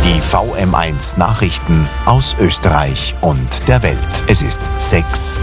Die VM1 Nachrichten aus Österreich und der Welt. Es ist 6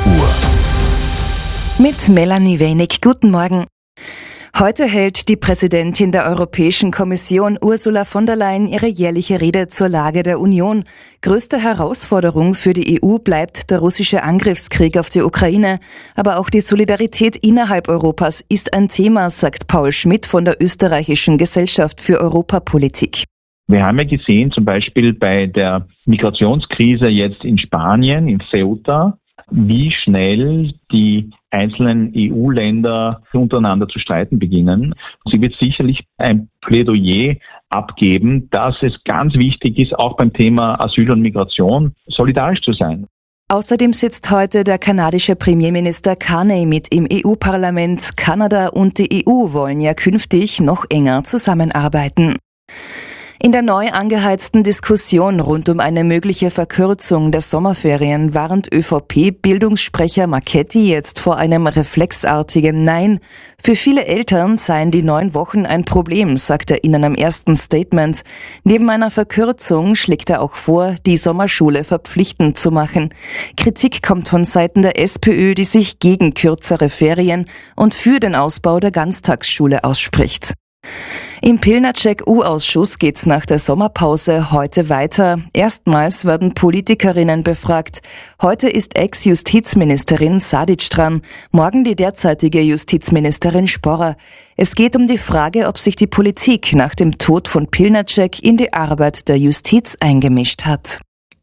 Uhr. Mit Melanie Wenig. Guten Morgen. Heute hält die Präsidentin der Europäischen Kommission Ursula von der Leyen ihre jährliche Rede zur Lage der Union. Größte Herausforderung für die EU bleibt der russische Angriffskrieg auf die Ukraine. Aber auch die Solidarität innerhalb Europas ist ein Thema, sagt Paul Schmidt von der Österreichischen Gesellschaft für Europapolitik. Wir haben ja gesehen, zum Beispiel bei der Migrationskrise jetzt in Spanien, in Ceuta, wie schnell die einzelnen EU-Länder untereinander zu streiten beginnen. Sie wird sicherlich ein Plädoyer abgeben, dass es ganz wichtig ist, auch beim Thema Asyl und Migration solidarisch zu sein. Außerdem sitzt heute der kanadische Premierminister Carney mit im EU-Parlament. Kanada und die EU wollen ja künftig noch enger zusammenarbeiten. In der neu angeheizten Diskussion rund um eine mögliche Verkürzung der Sommerferien warnt ÖVP-Bildungssprecher Marchetti jetzt vor einem reflexartigen Nein. Für viele Eltern seien die 9 Wochen ein Problem, sagt er in einem ersten Statement. Neben einer Verkürzung schlägt er auch vor, die Sommerschule verpflichtend zu machen. Kritik kommt von Seiten der SPÖ, die sich gegen kürzere Ferien und für den Ausbau der Ganztagsschule ausspricht. Im Pilnacek-U-Ausschuss geht's nach der Sommerpause heute weiter. Erstmals werden Politikerinnen befragt. Heute ist Ex-Justizministerin Sadic dran, morgen die derzeitige Justizministerin Sporrer. Es geht um die Frage, ob sich die Politik nach dem Tod von Pilnacek in die Arbeit der Justiz eingemischt hat.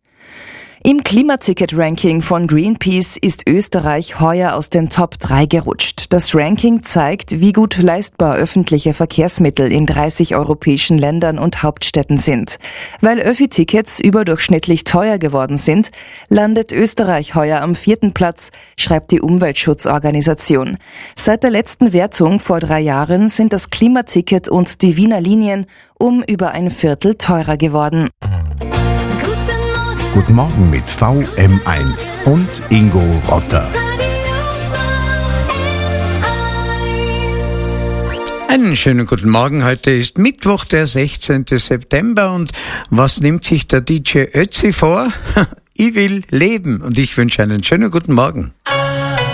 Im Klimaticket-Ranking von Greenpeace ist Österreich heuer aus den Top 3 gerutscht. Das Ranking zeigt, wie gut leistbar öffentliche Verkehrsmittel in 30 europäischen Ländern und Hauptstädten sind. Weil Öffi-Tickets überdurchschnittlich teuer geworden sind, landet Österreich heuer am 4. Platz, schreibt die Umweltschutzorganisation. Seit der letzten Wertung vor 3 Jahren sind das Klimaticket und die Wiener Linien um über ein Viertel teurer geworden. Guten Morgen mit VM1 und Ingo Rotter. Einen schönen guten Morgen. Heute ist Mittwoch, der 16. September. Und was nimmt sich der DJ Ötzi vor? Ich will leben. Und ich wünsche einen schönen guten Morgen.